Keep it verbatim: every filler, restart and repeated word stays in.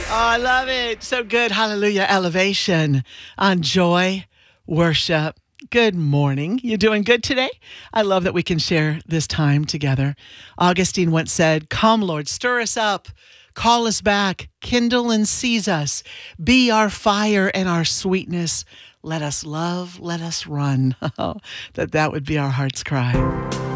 Oh, I love it. So good. Hallelujah. Elevation on joy, worship. Good morning. You doing good today? I love that we can share this time together. Augustine once said, "Come, Lord, stir us up. Call us back. Kindle and seize us. Be our fire and our sweetness. Let us love. Let us run." that that would be our heart's cry.